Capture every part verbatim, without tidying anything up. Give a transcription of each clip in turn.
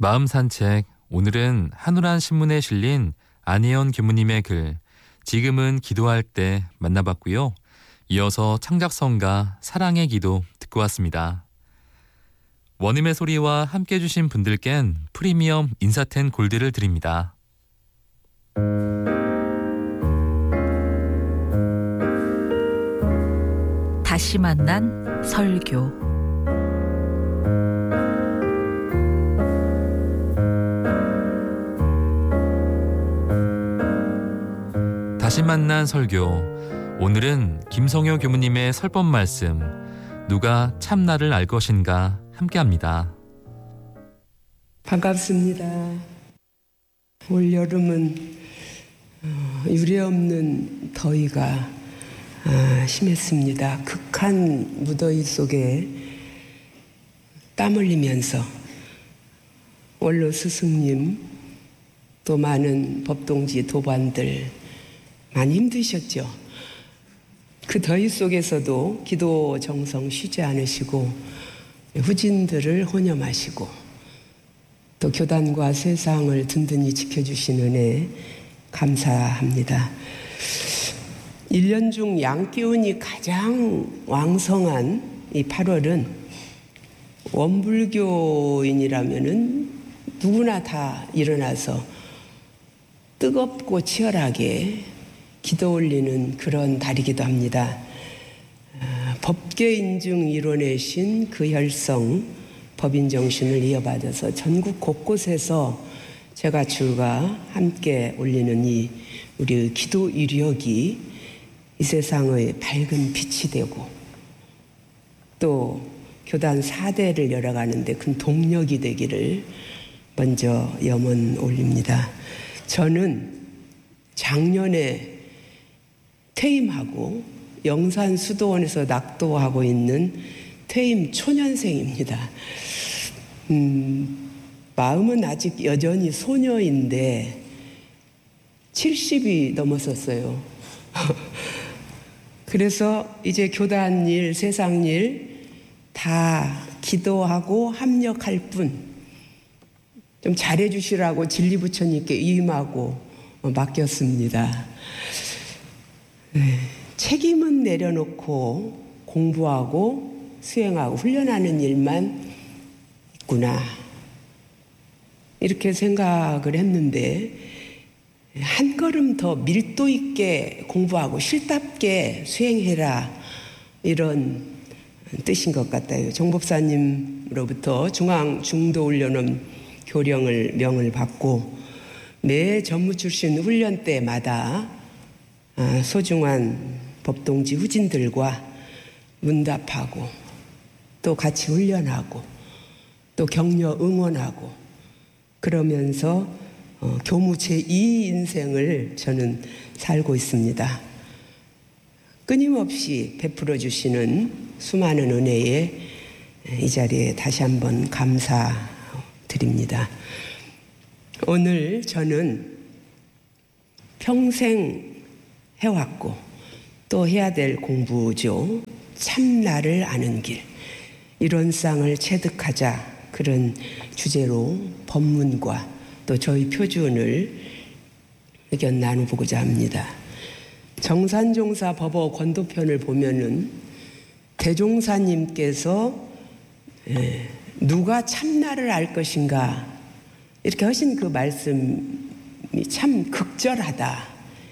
마음 산책, 오늘은 한우란 신문에 실린 안혜연 교무님의 글 지금은 기도할 때 만나봤고요. 이어서 창작성가 사랑의 기도 듣고 왔습니다. 원음의 소리와 함께 해주신 분들께는 프리미엄 인사텐 골드를 드립니다. 다시 만난 설교. 다시 만난 설교. 오늘은 김성효 교무님의 설법 말씀, 누가 참 나를 알 것인가 함께합니다. 반갑습니다. 올 여름은 어, 유례없는 더위가 아, 심했습니다. 극한 무더위 속에 땀 흘리면서 원로 스승님 또 많은 법동지 도반들 많이 힘드셨죠. 그 더위 속에서도 기도 정성 쉬지 않으시고 후진들을 혼염하시고 또 교단과 세상을 든든히 지켜주신 은혜 감사합니다. 일 년 중 양기운이 가장 왕성한 이 팔월은 원불교인이라면은 누구나 다 일어나서 뜨겁고 치열하게 기도 올리는 그런 달이기도 합니다. 아, 법계 인증 이뤄내신 그 혈성 법인 정신을 이어받아서 전국 곳곳에서 제가 줄과 함께 올리는 이 우리 기도 이력이 이 세상의 밝은 빛이 되고 또 교단 사대를 열어가는데 큰 동력이 되기를 먼저 염원 올립니다. 저는 작년에 퇴임하고 영산 수도원에서 낙도하고 있는 퇴임 초년생입니다. 음, 마음은 아직 여전히 소녀인데 칠십이 넘었었어요. 그래서 이제 교단 일, 세상 일 다 기도하고 합력할 뿐 좀 잘해주시라고 진리부처님께 위임하고 맡겼습니다. 네, 책임은 내려놓고 공부하고 수행하고 훈련하는 일만 있구나 이렇게 생각을 했는데 한 걸음 더 밀도 있게 공부하고 실답게 수행해라 이런 뜻인 것 같아요. 정법사님으로부터 중앙중도훈련원 교령을 명을 받고 매 전무 출신 훈련 때마다 소중한 법동지 후진들과 문답하고 또 같이 훈련하고 또 격려 응원하고 그러면서 어, 교무 제이 인생을 저는 살고 있습니다. 끊임없이 베풀어 주시는 수많은 은혜에 이 자리에 다시 한번 감사드립니다. 오늘 저는 평생 해왔고 또 해야 될 공부죠. 참나를 아는 길, 이론상을 체득하자 그런 주제로 법문과 또 저희 표준을 의견 나눠보고자 합니다. 정산종사 법어 권도편을 보면은 대종사님께서 누가 참나를 알 것인가 이렇게 하신 그 말씀이 참 극절하다.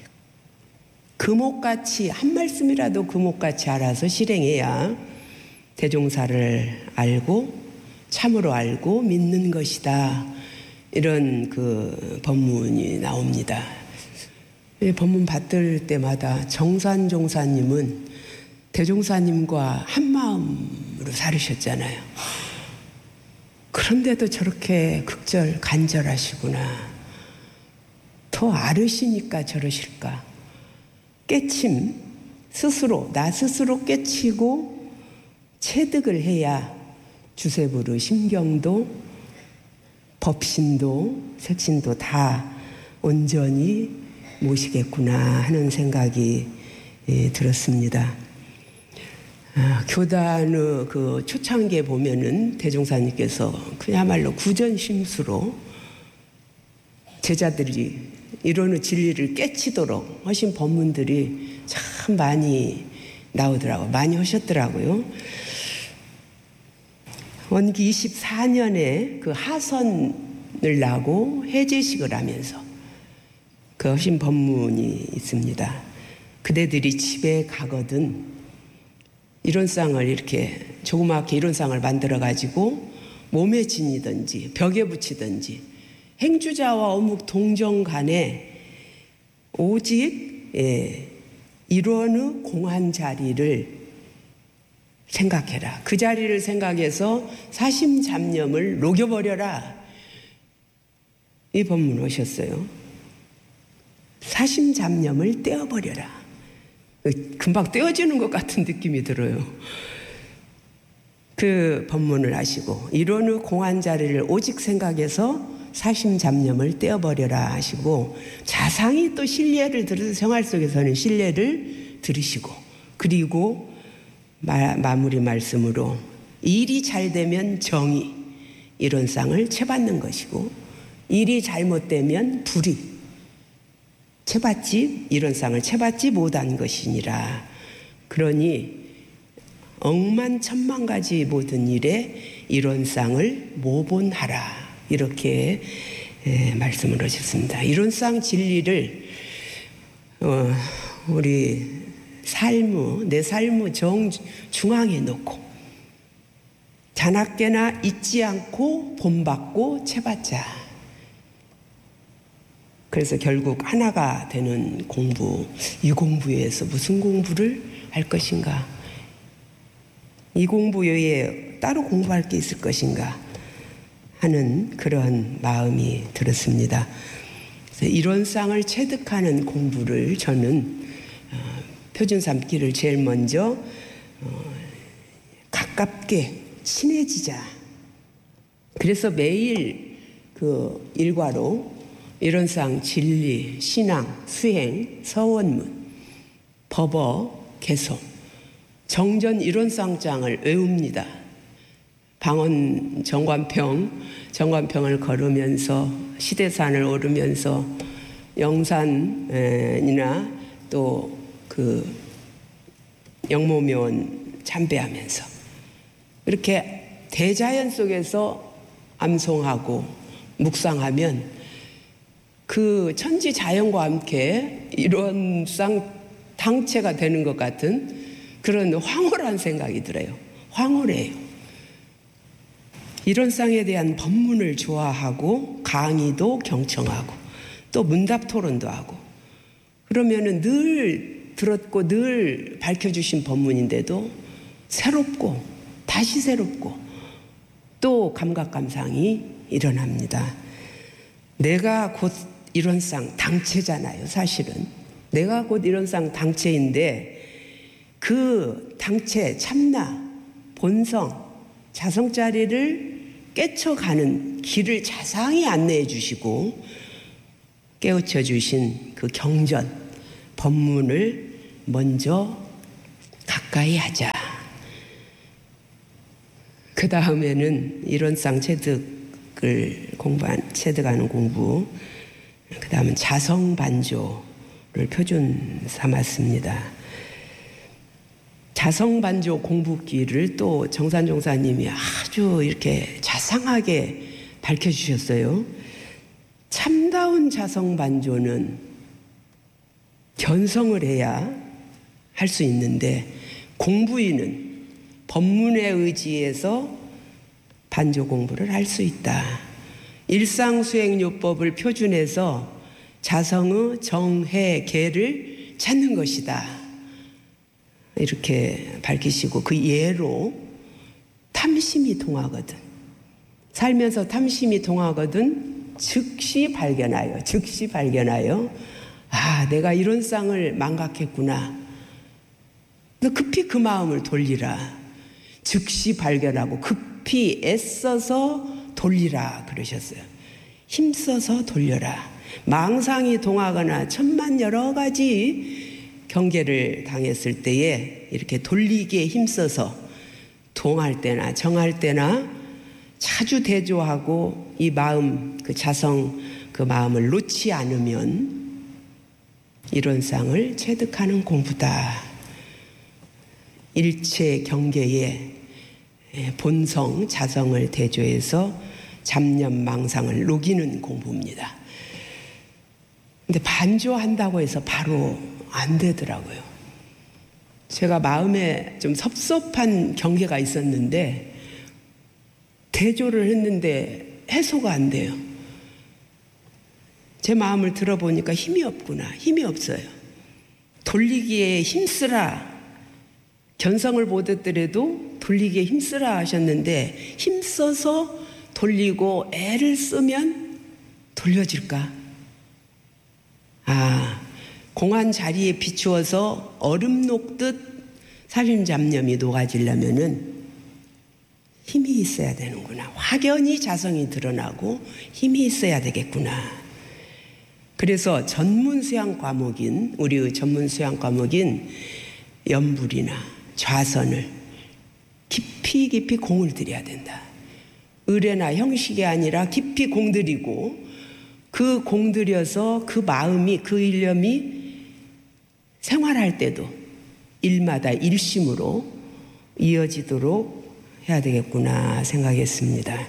금옥같이 한 말씀이라도 금옥같이 알아서 실행해야 대종사를 알고 참으로 알고 믿는 것이다. 이런 그 법문이 나옵니다. 법문 받들 때마다 정산종사님은 대종사님과 한마음으로 살으셨잖아요. 그런데도 저렇게 극절 간절하시구나. 더 알으시니까 저러실까. 깨침, 스스로 나 스스로 깨치고 체득을 해야 주세부르 심경도 법신도 색신도 다 온전히 모시겠구나 하는 생각이 예, 들었습니다. 아, 교단의 그 초창기에 보면은 대종사님께서 그야말로 구전심수로 제자들이 이론의 진리를 깨치도록 하신 법문들이 참 많이 나오더라고요. 많이 하셨더라고요. 원기 이십사 년에 그 하선을 나고 해제식을 하면서 그 하신 법문이 있습니다. 그대들이 집에 가거든 이론상을 이렇게 조그맣게 이론상을 만들어가지고 몸에 지니든지 벽에 붙이든지 행주자와 어묵 동정 간에 오직 예, 일원의 공한 자리를 생각해라. 그 자리를 생각해서 사심잡념을 녹여버려라. 이 법문 오셨어요. 사심잡념을 떼어버려라. 금방 떼어지는 것 같은 느낌이 들어요. 그 법문을 하시고 일원의 공한 자리를 오직 생각해서 사심잡념을 떼어버려라 하시고 자상히 또 신뢰를 들어서 생활 속에서는 신뢰를 들으시고 그리고 마, 마무리 말씀으로 일이 잘 되면 정의 이론상을 채받는 것이고 일이 잘못되면 불의 채받지 이론상을 채받지 못한 것이니라. 그러니 억만천만 가지 모든 일에 이론상을 모본하라. 이렇게 에, 말씀을 하셨습니다. 이론상 진리를 어, 우리 삶의 내 삶의 정 중앙에 놓고 자나깨나 잊지 않고 본받고 채받자. 그래서 결국 하나가 되는 공부, 이 공부에서 무슨 공부를 할 것인가? 이 공부 외에 따로 공부할 게 있을 것인가? 하는 그런 마음이 들었습니다. 그래서 이론상을 체득하는 공부를 저는 표준 삼기를 제일 먼저 어, 가깝게 친해지자. 그래서 매일 그 일과로 이론상 진리, 신앙, 수행, 서원문, 법어, 개송, 정전 이론상장을 외웁니다. 방언 정관평, 정관평을 걸으면서 시대산을 오르면서 영산이나 또 그 영모묘원 참배하면서 이렇게 대자연 속에서 암송하고 묵상하면 그 천지 자연과 함께 이론상 당체가 되는 것 같은 그런 황홀한 생각이 들어요. 황홀해요. 이론상에 대한 법문을 좋아하고 강의도 경청하고 또 문답 토론도 하고 그러면은 늘 들었고 늘 밝혀주신 법문인데도 새롭고 다시 새롭고 또 감각감상이 일어납니다. 내가 곧 이론상 당체잖아요. 사실은 내가 곧 이론상 당체인데 그 당체 참나 본성 자성자리를 깨쳐가는 길을 자상히 안내해 주시고 깨우쳐 주신 그 경전 법문을 먼저 가까이 하자. 그 다음에는 이론상 체득을 공부한 체득하는 공부, 그 다음은 자성반조를 표준 삼았습니다. 자성반조 공부기를 또 정산종사님이 아주 이렇게 자상하게 밝혀주셨어요. 참다운 자성반조는 견성을 해야 할 수 있는데 공부인은 법문에 의지해서 반조 공부를 할 수 있다. 일상수행요법을 표준해서 자성의 정해, 계를 찾는 것이다. 이렇게 밝히시고 그 예로 탐심이 통하거든. 살면서 탐심이 통하거든 즉시 발견하여 즉시 발견하여 아 내가 이론상을 망각했구나. 너 급히 그 마음을 돌리라. 즉시 발견하고 급히 애써서 돌리라 그러셨어요. 힘써서 돌려라. 망상이 동하거나 천만 여러 가지 경계를 당했을 때에 이렇게 돌리기에 힘써서 동할 때나 정할 때나 자주 대조하고 이 마음, 그 자성, 그 마음을 놓지 않으면 이론상을 체득하는 공부다. 일체 경계에 본성, 자성을 대조해서 잡념, 망상을 녹이는 공부입니다. 근데 반조한다고 해서 바로 안 되더라고요. 제가 마음에 좀 섭섭한 경계가 있었는데 대조를 했는데 해소가 안 돼요. 제 마음을 들어보니까 힘이 없구나. 힘이 없어요. 돌리기에 힘쓰라. 견성을 보았더라도 돌리기에 힘쓰라 하셨는데 힘써서 돌리고 애를 쓰면 돌려질까? 아, 공한 자리에 비추어서 얼음 녹듯 살림잡념이 녹아지려면은 힘이 있어야 되는구나. 확연히 자성이 드러나고 힘이 있어야 되겠구나. 그래서 전문 수양 과목인, 우리의 전문 수양 과목인 염불이나 좌선을 깊이 깊이 공을 들여야 된다. 의례나 형식이 아니라 깊이 공들이고 그 공들여서 그 마음이, 그 일념이 생활할 때도 일마다 일심으로 이어지도록 해야 되겠구나 생각했습니다.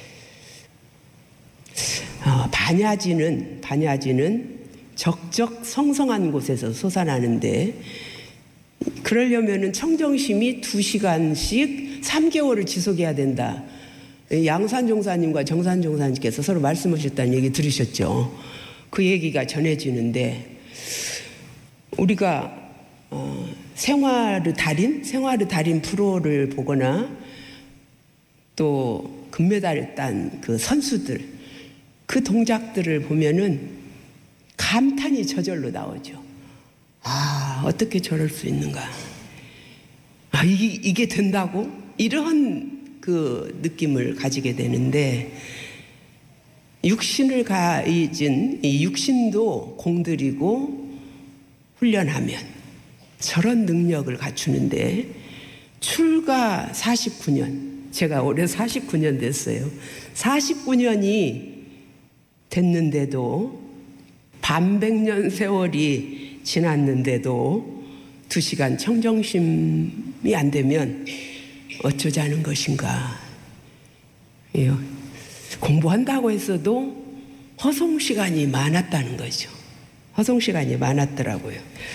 어, 반야지는, 반야지는 적적 성성한 곳에서 솟아나는데 그러려면은 청정심이 두 시간씩 삼 개월을 지속해야 된다. 양산종사님과 정산종사님께서 서로 말씀하셨다는 얘기 들으셨죠? 그 얘기가 전해지는데 우리가 어, 생활의 달인, 생활의 달인 프로를 보거나 또 금메달을 딴 그 선수들 그 동작들을 보면은 감탄이 저절로 나오죠. 아, 어떻게 저럴 수 있는가? 아, 이게, 이게 된다고? 이런 그 느낌을 가지게 되는데 육신을 가진 이 육신도 공들이고 훈련하면 저런 능력을 갖추는데 출가 사십구 년, 제가 올해 사십구 년 됐어요. 사십구 년이 됐는데도 반백년 세월이 지났는데도 두 시간 청정심이 안 되면 어쩌자는 것인가. 예, 공부한다고 했어도 허송 시간이 많았다는 거죠. 허송 시간이 많았더라고요.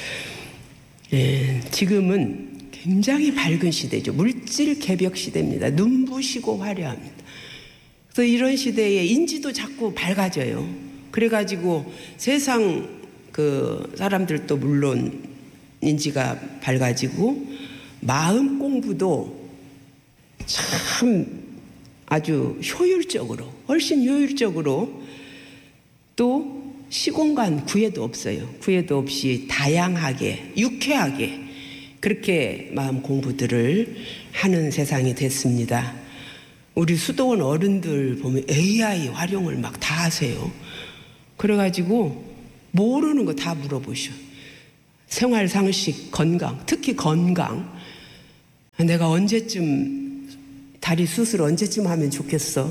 예, 지금은 굉장히 밝은 시대죠. 물질 개벽 시대입니다. 눈부시고 화려합니다. 그래서 이런 시대에 인지도 자꾸 밝아져요. 그래가지고 세상 그 사람들도 물론 인지가 밝아지고 마음 공부도 참 아주 효율적으로, 훨씬 효율적으로 또 시공간 구애도 없어요. 구애도 없이 다양하게, 유쾌하게 그렇게 마음 공부들을 하는 세상이 됐습니다. 우리 수도원 어른들 보면 에이아이 활용을 막 다 하세요. 그래가지고 모르는 거 다 물어보셔. 생활 상식, 건강, 특히 건강. 내가 언제쯤 다리 수술 언제쯤 하면 좋겠어?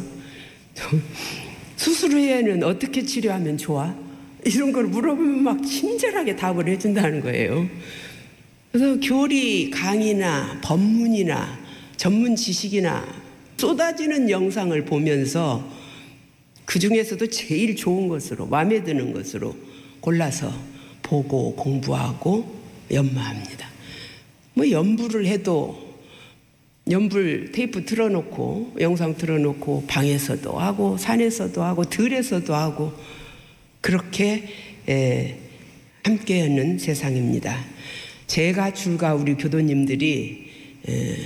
수술 후에는 어떻게 치료하면 좋아? 이런 걸 물어보면 막 친절하게 답을 해준다는 거예요. 그래서 교리 강의나 법문이나 전문 지식이나 쏟아지는 영상을 보면서 그 중에서도 제일 좋은 것으로, 마음에 드는 것으로 골라서 보고 공부하고 연마합니다. 뭐 연부를 해도 연불 테이프 틀어놓고 영상 틀어놓고 방에서도 하고 산에서도 하고 들에서도 하고 그렇게 에, 함께하는 세상입니다. 제가 줄과 우리 교도님들이 에,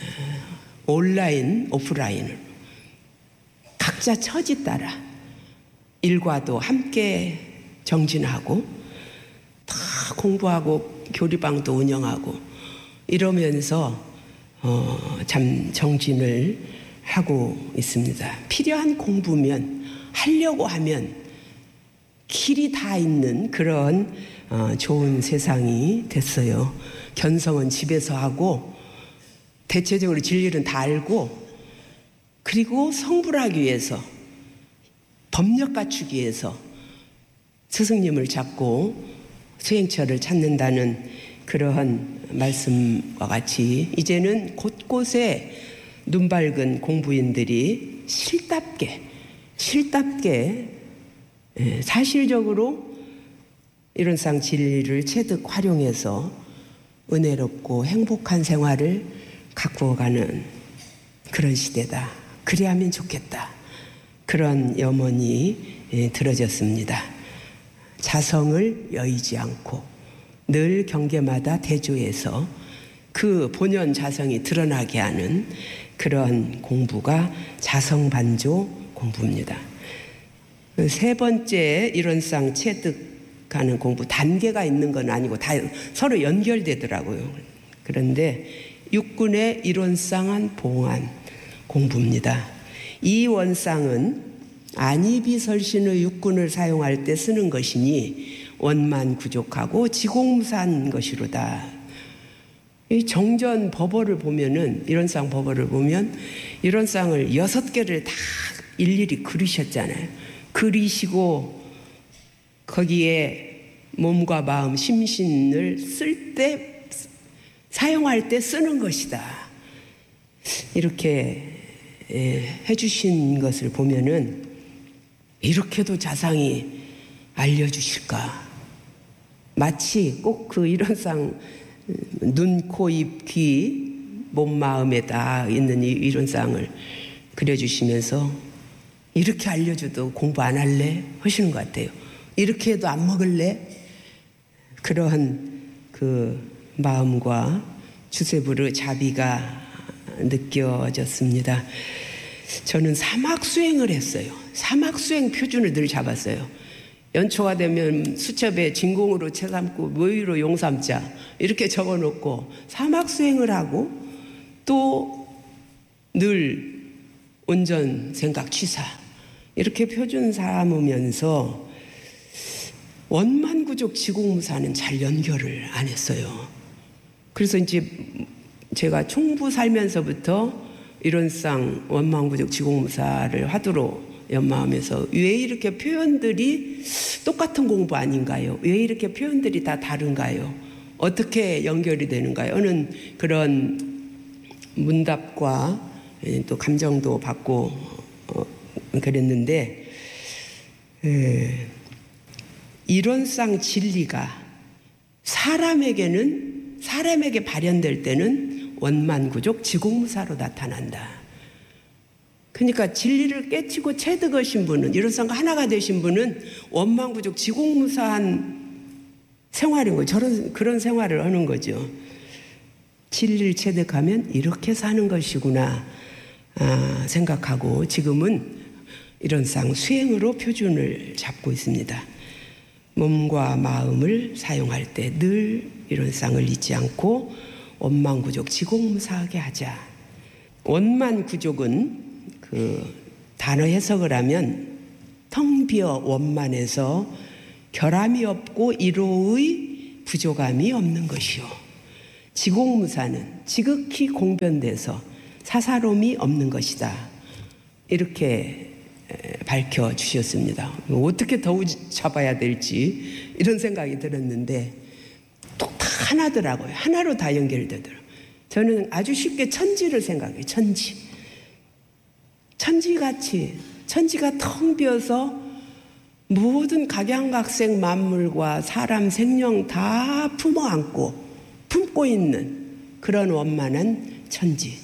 온라인 오프라인을 각자 처지 따라 일과도 함께 정진하고 다 공부하고 교리방도 운영하고 이러면서 어, 참 정진을 하고 있습니다. 필요한 공부면 하려고 하면 길이 다 있는 그런 좋은 세상이 됐어요. 견성은 집에서 하고 대체적으로 진리는 다 알고 그리고 성불하기 위해서 법력 갖추기 위해서 스승님을 찾고 수행처를 찾는다는 그러한 말씀과 같이 이제는 곳곳에 눈 밝은 공부인들이 실답게 실답게 사실적으로 이론상 진리를 체득 활용해서 은혜롭고 행복한 생활을 가꾸어가는 그런 시대다. 그래야하면 좋겠다. 그런 염원이 들어졌습니다. 자성을 여의지 않고 늘 경계마다 대조해서 그 본연 자성이 드러나게 하는 그런 공부가 자성반조 공부입니다. 세 번째 이론상 체득하는 공부, 단계가 있는 건 아니고 다 서로 연결되더라고요. 그런데 육군의 이론상한 봉안 공부입니다. 이 원상은 안이비설신의 육군을 사용할 때 쓰는 것이니 원만 구족하고 지공무사한 것이로다. 이 정전 법어를 보면은 이론상 법어를 보면 이론상을 여섯 개를 다 일일이 그리셨잖아요. 그리시고 거기에 몸과 마음, 심신을 쓸 때 사용할 때 쓰는 것이다. 이렇게 해주신 것을 보면은 이렇게도 자상히 알려주실까? 마치 꼭 그 이론상 눈, 코, 입, 귀, 몸, 마음에 다 있는 이 이론상을 그려주시면서 이렇게 알려줘도 공부 안 할래? 하시는 것 같아요. 이렇게 해도 안 먹을래? 그러한 그 마음과 주세부르 자비가 느껴졌습니다. 저는 사막 수행을 했어요. 사막 수행 표준을 늘 잡았어요. 연초가 되면 수첩에 진공으로 채삼고 묘유로 용삼자 이렇게 적어놓고 사막 수행을 하고 또 늘 온전 생각 취사 이렇게 표준 삼으면서 원만구족 지공무사는 잘 연결을 안 했어요. 그래서 이제 제가 총부 살면서부터 이론상 원만구족 지공무사를 하도록 연마하면서 왜 이렇게 표현들이 똑같은 공부 아닌가요? 왜 이렇게 표현들이 다 다른가요? 어떻게 연결이 되는가요? 하는 그런 문답과 또 감정도 받고 어, 그랬는데 에, 이론상 진리가 사람에게는 사람에게 발현될 때는 원만구족 지공무사로 나타난다. 그러니까 진리를 깨치고 체득하신 분은 이론상 하나가 되신 분은 원만구족 지공무사한 생활인 거예요. 저런 그런 생활을 하는 거죠. 진리를 체득하면 이렇게 사는 것이구나 아, 생각하고 지금은 이론상 수행으로 표준을 잡고 있습니다. 몸과 마음을 사용할 때 늘 이론상을 잊지 않고 원만구족 지공무사하게 하자. 원만구족은 그 단어 해석을 하면 텅 비어 원만해서 결함이 없고 이로의 부족함이 없는 것이요. 지공무사는 지극히 공변돼서 사사로움이 없는 것이다. 이렇게 밝혀주셨습니다. 어떻게 더 잡아야 될지 이런 생각이 들었는데 또 다 하나더라고요. 하나로 다 연결되더라고요. 저는 아주 쉽게 천지를 생각해요. 천지. 천지같이 천지가 텅 비어서 모든 각양각색 만물과 사람 생명 다 품어 안고 품고 있는 그런 원만한 천지.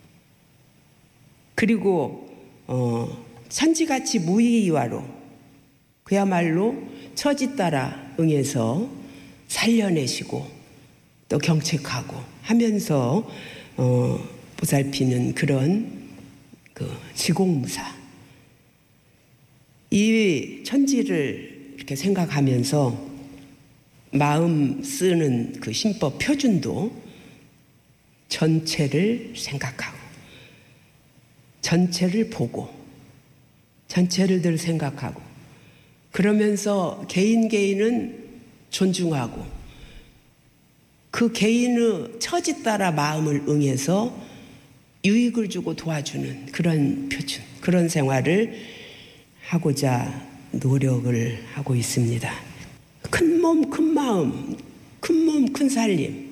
그리고 어, 천지같이 무의이화로 그야말로 처지 따라 응해서 살려내시고 또 경책하고 하면서 어, 보살피는 그런 그 지공무사. 이 천지를 이렇게 생각하면서 마음 쓰는 그 신법 표준도 전체를 생각하고 전체를 보고 전체를 늘 생각하고 그러면서 개인 개인은 존중하고 그 개인의 처지 따라 마음을 응해서 유익을 주고 도와주는 그런 표준, 그런 생활을 하고자 노력을 하고 있습니다. 큰 몸, 큰 마음, 큰 몸, 큰 살림.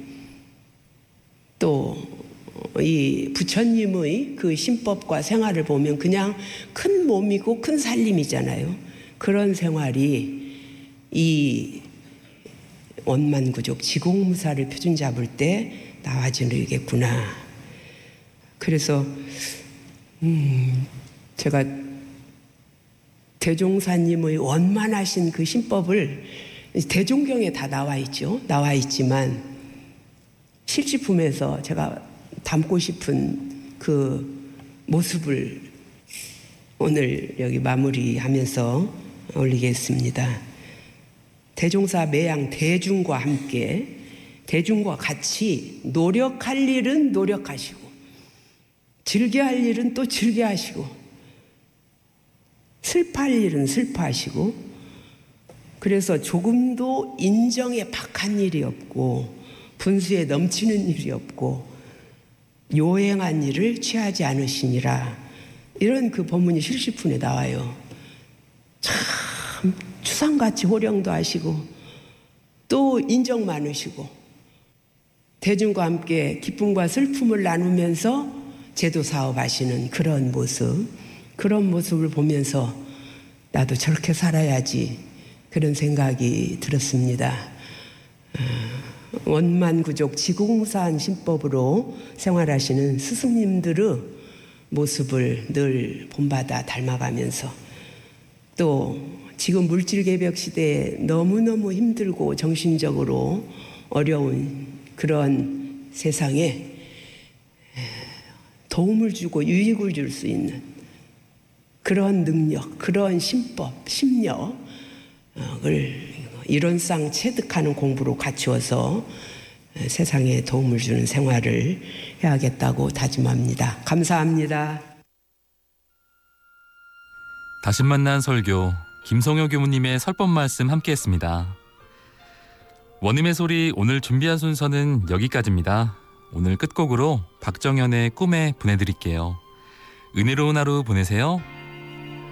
또 이 부처님의 그 신법과 생활을 보면 그냥 큰 몸이고 큰 살림이잖아요. 그런 생활이 이 원만구족 지공무사를 표준 잡을 때 나와지겠구나. 그래서 음 제가 대종사님의 원만하신 그 신법을 대종경에 다 나와 있죠. 나와 있지만 실지품에서 제가 담고 싶은 그 모습을 오늘 여기 마무리하면서 올리겠습니다. 대종사 매양 대중과 함께 대중과 같이 노력할 일은 노력하시고 즐겨할 일은 또 즐겨하시고 슬퍼할 일은 슬퍼하시고 그래서 조금도 인정에 박한 일이 없고 분수에 넘치는 일이 없고 요행한 일을 취하지 않으시니라. 이런 그 법문이 실시품에 나와요. 참 추상같이 호령도 하시고 또 인정 많으시고 대중과 함께 기쁨과 슬픔을 나누면서 제도 사업하시는 그런 모습, 그런 모습을 보면서 나도 저렇게 살아야지 그런 생각이 들었습니다. 원만구족 지공무사한 신법으로 생활하시는 스승님들의 모습을 늘 본받아 닮아가면서 또 지금 물질개벽 시대에 너무너무 힘들고 정신적으로 어려운 그런 세상에 도움을 주고 유익을 줄 수 있는 그런 능력, 그런 신법, 심력을 이론상 체득하는 공부로 갖추어서 세상에 도움을 주는 생활을 해야겠다고 다짐합니다. 감사합니다. 다시 만난 설교, 김성효 교무님의 설법 말씀 함께했습니다. 원음의 소리 오늘 준비한 순서는 여기까지입니다. 오늘 끝곡으로 박정현의 꿈에 보내드릴게요. 은혜로운 하루 보내세요.